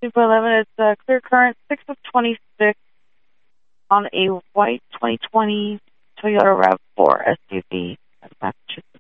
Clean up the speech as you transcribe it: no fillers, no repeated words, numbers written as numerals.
2.11, it's a clear current, 6 of 26 on a white 2020 Toyota RAV4 SUV. Massachusetts.